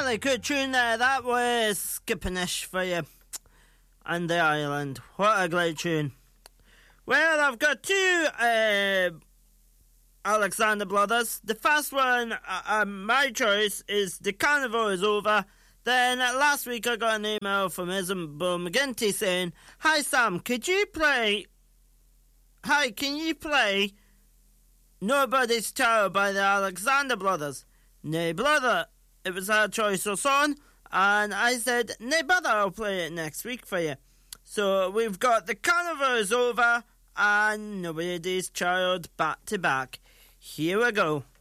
Really good tune there. That was Skippinish for you. And the Island. What a great tune. Well, I've got two Alexander Brothers. The first one, my choice, is The Carnival Is Over. Then last week I got an email from Isabel McGinty saying, Hi Sam, can you play Nobody's Child by the Alexander Brothers? Nay brother, it was our choice or song, and I said, nay brother, I'll play it next week for you. So we've got The Carnival Is Over and Nobody's Child back to back. Here we go.